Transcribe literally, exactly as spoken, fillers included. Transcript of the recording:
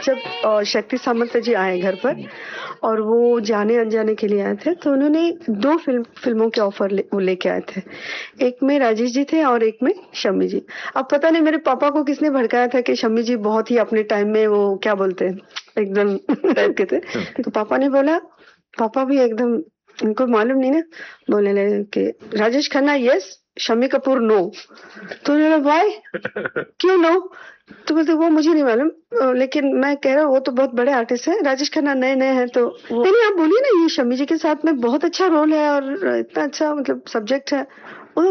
जब अ, शक्ति सामंत जी आए घर पर और वो जाने अनजाने के लिए आए थे, तो उन्होंने दो फ़िल्म फ़िल्मों के ऑफ़र ले वो लेके आए थे। एक में राजेश जी थे और एक में शम्मी जी। अब पता नहीं मेरे पापा को किसने भड़काया था कि शम्मी जी बहुत ही अपने टाइम में वो क्या बोलते हैं, एकदम टाइप के थे। तो पापा ने बोला, पापा भी एकदम उनको मालूम नहीं ना, बोलने लगे कि राजेश खन्ना यस, शम्मी कपूर नो। तो उन्होंने व्हाई? क्यों नो? तो बोलते वो मुझे नहीं मालूम, अ, लेकिन मैं कह रहा हूँ वो तो बहुत बड़े आर्टिस्ट हैं, राजेश खन्ना नए-नए हैं तो वो नहीं, नहीं आप बोलिए ना, ये शम्मी जी के साथ में बहुत अच्छा रोल है और इतना अच्छा मतलब सब्जेक्ट है।